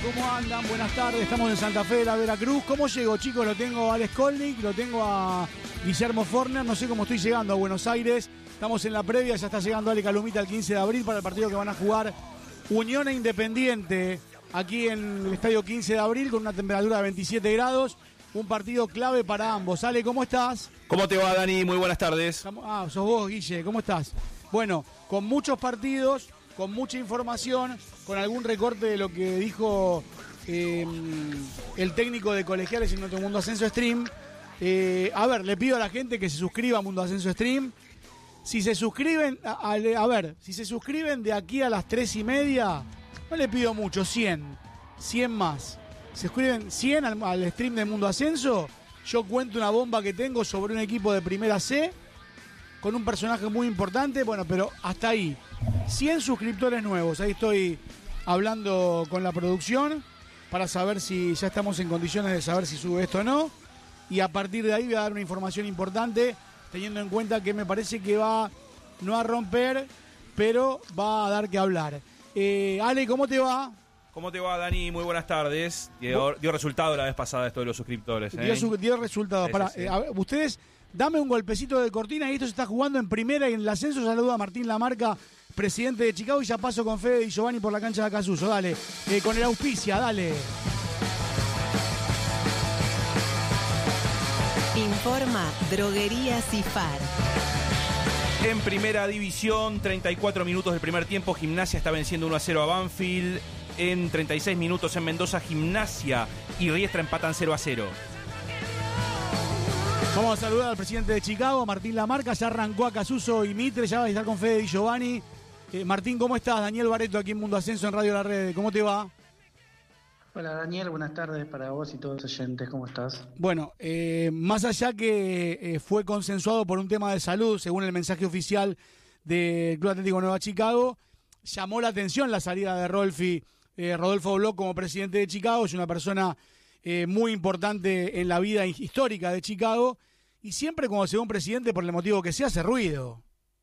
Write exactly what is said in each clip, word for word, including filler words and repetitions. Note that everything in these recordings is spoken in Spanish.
¿Cómo andan? Buenas tardes, estamos en Santa Fe de la Veracruz. ¿Cómo llego, chicos? Lo tengo a Alex Kolnick, lo tengo a Guillermo Forner, no sé cómo estoy llegando a Buenos Aires. Estamos en la previa, ya está llegando Ale Calumita el quince de abril para el partido que van a jugar Unión e Independiente aquí en el estadio quince de abril con una temperatura de veintisiete grados. Un partido clave para ambos. Ale, ¿cómo estás? ¿Cómo te va, Dani? Muy buenas tardes. Ah, sos vos, Guille, ¿cómo estás? Bueno, con muchos partidos, con mucha información, con algún recorte de lo que dijo eh, el técnico de Colegiales en nuestro Mundo Ascenso Stream. Eh, a ver, le pido a la gente que se suscriba a Mundo Ascenso Stream. Si se suscriben, a, a, a ver, si se suscriben de aquí a las tres y media, no le pido mucho, cien, cien más. Se suscriben cien al, al stream de Mundo Ascenso. Yo cuento una bomba que tengo sobre un equipo de Primera C con un personaje muy importante, bueno, pero hasta ahí. cien suscriptores nuevos, ahí estoy hablando con la producción para saber si ya estamos en condiciones de saber si sube esto o no. Y a partir de ahí voy a dar una información importante, teniendo en cuenta que me parece que va no a romper, pero va a dar que hablar. Eh, Ale, ¿cómo te va? ¿Cómo te va, Dani? Muy buenas tardes. Dio, dio resultado la vez pasada esto de los suscriptores. ¿eh? Dio, su, dio resultado. Sí, Para, sí, sí. Eh, a ver, ustedes, dame un golpecito de cortina y esto se está jugando en primera y en el ascenso. Saludo a Martín Lamarca, presidente de Chicago, y ya paso con Fede y Giovanni por la cancha de Acasuso. Dale, eh, con el auspicia, dale. Informa Droguería Cifar. En primera división, treinta y cuatro minutos del primer tiempo, Gimnasia está venciendo uno a cero a Banfield. En treinta y seis minutos en Mendoza, Gimnasia y Riestra empatan cero a cero. Vamos a saludar al presidente de Chicago, Martín Lamarca. Ya arrancó Acasuso y Mitre, ya va a estar con Fede y Giovanni. Eh, Martín, ¿cómo estás? Daniel Barreto aquí en Mundo Ascenso en Radio La Red. ¿Cómo te va? Hola Daniel, buenas tardes para vos y todos los oyentes, ¿cómo estás? Bueno, eh, más allá que eh, fue consensuado por un tema de salud, según el mensaje oficial del Club Atlético Nueva Chicago, llamó la atención la salida de Rolfi, eh, Rodolfo Bloch como presidente de Chicago. Es una persona eh, muy importante en la vida histórica de Chicago y siempre cuando se ve un presidente, por el motivo que sea, hace ruido.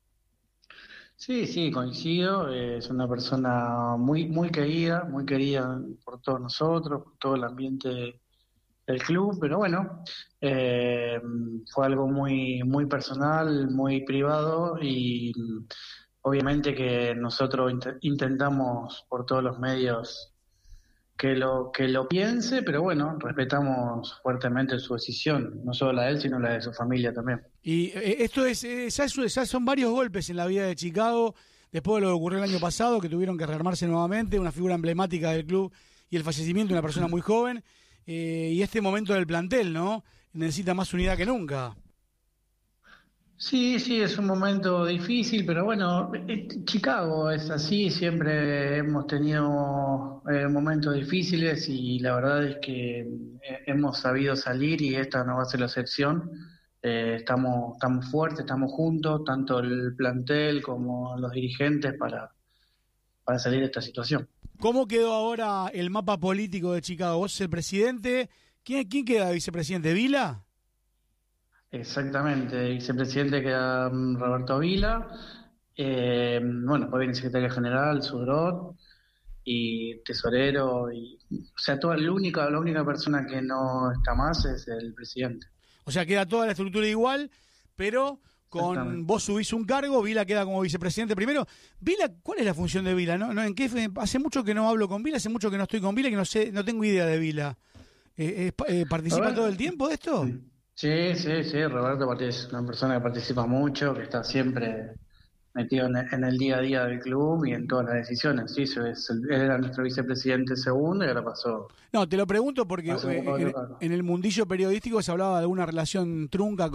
Sí, sí, coincido, eh, es una persona muy muy querida, muy querida por todos nosotros, por todo el ambiente del club, pero bueno, eh, fue algo muy muy personal, muy privado y obviamente que nosotros int- intentamos por todos los medios que lo que lo piense, pero bueno, respetamos fuertemente su decisión, no solo la de él, sino la de su familia también. Y eh, esto es, eh, ya, es, ya son varios golpes en la vida de Chicago, después de lo que ocurrió el año pasado, que tuvieron que rearmarse nuevamente, una figura emblemática del club y el fallecimiento de una persona muy joven, eh, y este momento del plantel, ¿no? Necesita más unidad que nunca. Sí, sí, es un momento difícil, pero bueno, Chicago es así, siempre hemos tenido eh, momentos difíciles y la verdad es que eh, hemos sabido salir y esta no va a ser la excepción. Eh, estamos, estamos fuertes, estamos juntos, tanto el plantel como los dirigentes para, para salir de esta situación. ¿Cómo quedó ahora el mapa político de Chicago? ¿Vos sos el presidente? ¿Quién, quién queda vicepresidente? ¿Vila? Exactamente, vicepresidente queda Roberto Vila, eh, bueno, después viene secretario general, Sudrot, y tesorero, y, o sea, toda, la, única, la única persona que no está más es el presidente. O sea, queda toda la estructura igual, pero con vos subís un cargo, Vila queda como vicepresidente primero. Vila, ¿cuál es la función de Vila? ¿No? ¿No? ¿En qué? Hace mucho que no hablo con Vila, hace mucho que no estoy con Vila, que no sé, no tengo idea de Vila. Eh, eh, ¿Participa todo el tiempo de esto? Sí. Sí, sí, sí, Roberto es una persona que participa mucho, que está siempre metido en el, en el día a día del club y en todas las decisiones. Sí, es el, él era nuestro vicepresidente segundo y ahora pasó. No, te lo pregunto porque eh, en, en el mundillo periodístico se hablaba de alguna relación trunca con